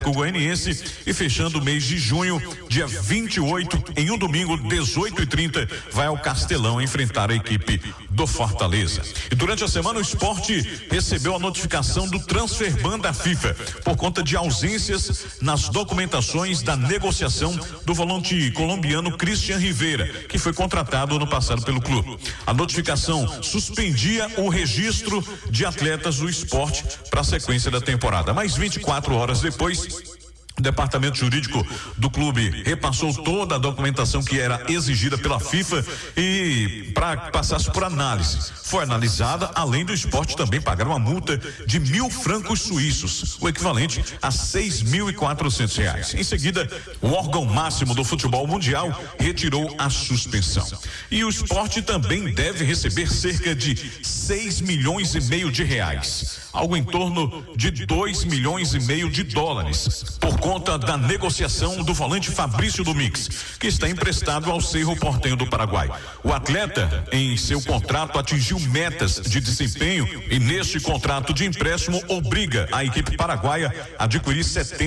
Goianiense e fechando o mês de junho, dia 28, em um domingo, 18h30, vai ao Castelão enfrentar a equipe do Fortaleza. E durante a semana o Sport recebeu a notificação do transfer ban da FIFA por conta de ausências nas documentações da negociação do volante colombiano Christian Rivera, que foi contratado ano passado pelo clube. A notificação suspendia o registro de atletas do Sport para a sequência da temporada, mas 24 horas depois, o departamento jurídico do clube repassou toda a documentação que era exigida pela FIFA e para que passasse por análise. Foi analisada, além do Sport também pagar uma multa de 1.000 francos suíços, o equivalente a R$6.400. Em seguida, o órgão máximo do futebol mundial retirou a suspensão. E o Sport também deve receber cerca de 6,5 milhões de reais, algo em torno de 2,5 milhões de dólares, por conta da negociação do volante Fabrício Domingos, que está emprestado ao Cerro Porteño do Paraguai. O atleta, em seu contrato, atingiu metas de desempenho e neste contrato de empréstimo obriga a equipe paraguaia a adquirir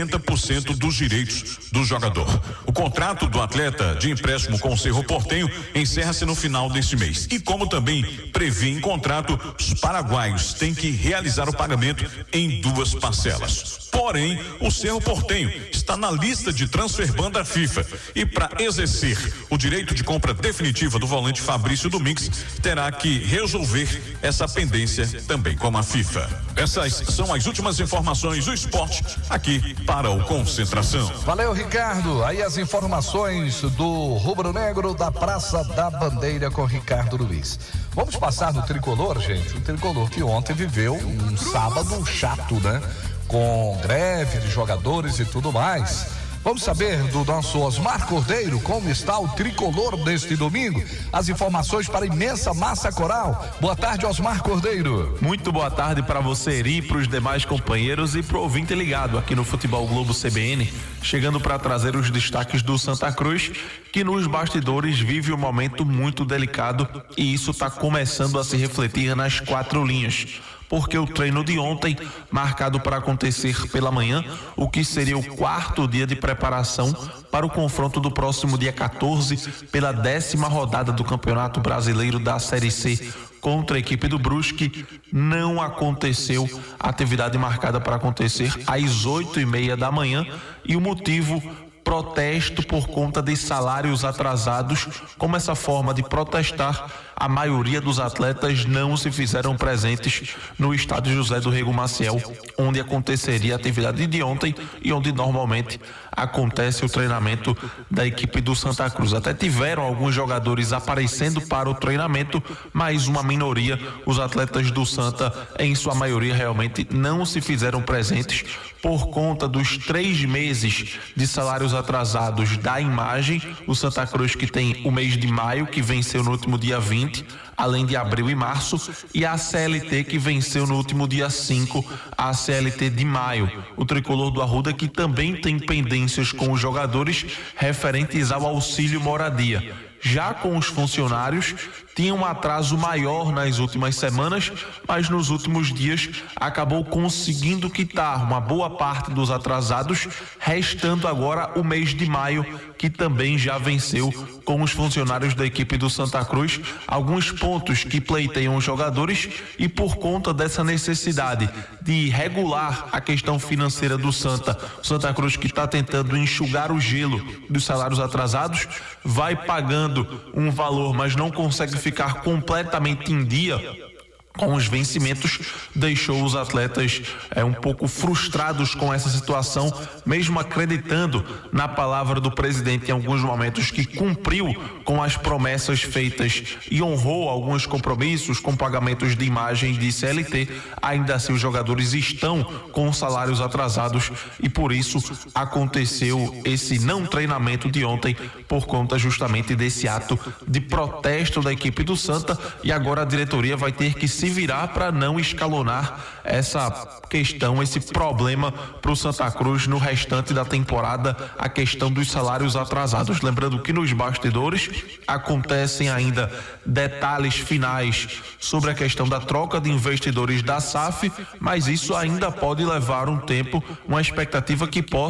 70% dos direitos do jogador. O contrato do atleta de empréstimo com o Cerro Porteño encerra-se no final deste mês. E como também prevê em contrato, os paraguaios têm que realizar o pagamento em 2 parcelas. Porém, o Cerro Porteño está na lista de transfer ban da FIFA e para exercer o direito de compra definitiva do volante Fabrício Domingos, terá que resolver essa pendência também com a FIFA. Essas são as últimas informações do esporte aqui para o Concentração. Valeu, Ricardo. Aí as informações do Rubro Negro da Praça da Bandeira com Ricardo Luiz. Vamos passar no tricolor, gente. O tricolor que ontem viveu um sábado chato, né? Com greve de jogadores e tudo mais. Vamos saber do nosso Osmar Cordeiro como está o tricolor deste domingo. As informações para a imensa massa coral. Boa tarde, Osmar Cordeiro. Muito boa tarde para você, Eri, para os demais companheiros e para o ouvinte ligado aqui no Futebol Globo CBN, chegando para trazer os destaques do Santa Cruz, que nos bastidores vive um momento muito delicado e isso está começando a se refletir nas 4 linhas. Porque o treino de ontem, marcado para acontecer pela manhã, o que seria o 4º dia de preparação para o confronto do próximo dia 14, pela 10ª rodada do Campeonato Brasileiro da Série C contra a equipe do Brusque, não aconteceu. A atividade marcada para acontecer às 8h30 da manhã e o motivo: protesto por conta de salários atrasados. Como essa forma de protestar, a maioria dos atletas não se fizeram presentes no estádio José do Rego Maciel, onde aconteceria a atividade de ontem e onde normalmente acontece o treinamento da equipe do Santa Cruz. Até tiveram alguns jogadores aparecendo para o treinamento, mas uma minoria, os atletas do Santa, em sua maioria, realmente não se fizeram presentes por conta dos 3 meses de salários atrasados da Imagem. O Santa Cruz, que tem o mês de maio, que venceu no último dia 20, além de abril e março, e a CLT, que venceu no último dia 5, a CLT de maio. O tricolor do Arruda, que também tem pendências com os jogadores referentes ao auxílio moradia. Já com os funcionários, tinha um atraso maior nas últimas semanas, mas nos últimos dias acabou conseguindo quitar uma boa parte dos atrasados, restando agora o mês de maio, que também já venceu com os funcionários da equipe do Santa Cruz, alguns pontos que pleiteiam os jogadores, e por conta dessa necessidade de regular a questão financeira do Santa, o Santa Cruz, que está tentando enxugar o gelo dos salários atrasados, vai pagando um valor, mas não consegue ficar completamente em dia com os vencimentos, deixou os atletas um pouco frustrados com essa situação, mesmo acreditando na palavra do presidente em alguns momentos, que cumpriu com as promessas feitas e honrou alguns compromissos com pagamentos de Imagem de CLT. Ainda assim, os jogadores estão com salários atrasados e por isso aconteceu esse não treinamento de ontem, por conta justamente desse ato de protesto da equipe do Santa, e agora a diretoria vai ter que se virar para não escalonar essa questão, esse problema para o Santa Cruz no restante da temporada, a questão dos salários atrasados. Lembrando que nos bastidores acontecem ainda detalhes finais sobre a questão da troca de investidores da SAF, mas isso ainda pode levar um tempo, uma expectativa que possa